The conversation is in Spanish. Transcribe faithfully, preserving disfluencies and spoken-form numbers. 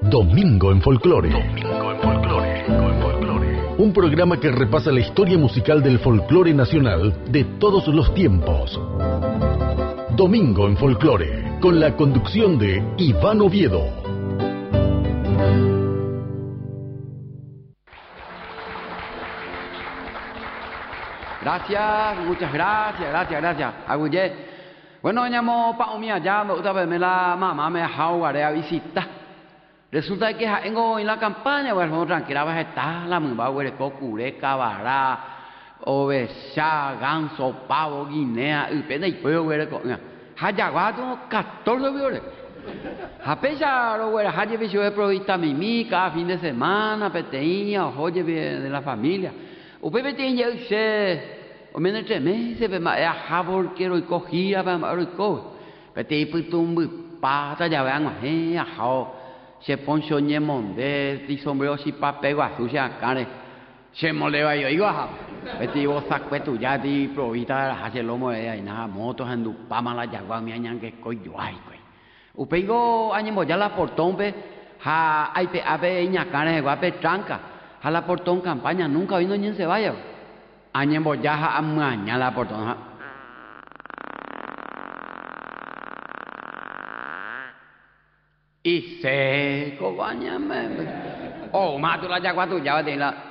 Domingo en Folclore. Domingo en Folclore. Un programa que repasa la historia musical del folclore nacional de todos los tiempos. Domingo en Folclore, con la conducción de Iván Oviedo. Gracias, muchas gracias, gracias, gracias. Aguye. Bueno, llamo pa mía ya, otra vez me la mamá me ha dejado a visitar. Resulta que en la campaña, bueno, tranquila, vas a estar, la mujer va a ver cocure, cabará, oveja, ganso, pavo, guinea, y pena y puedo ver con. Hayaguato, catorce violes. A pesar de que haya visto de provista mimi cada fin de semana, peteña, oye de la familia. Usted peteña, usted, o menos tres meses, pero es a jabor quiero y cogía para mar y co. Peteña, pues tú un pata, ya vean, eh, a jao. Se poncho ñemonde, y sombrero si papel, guasu, se acare. Se moleva yo, iba a. Peteña, vos sacue tu ya, di provista, hace lomo de ahí, nada, motos, en tu pama, la yagua, mi añan que coy, ay, coy. Upeigo año ya la portón pe ha hay pe ave ñacana de guape tranca a la portón campaña nunca vino ni en se vaya año ya ha amaña la portón ha. Y se cobaña me oh mato la yagua tu ya de la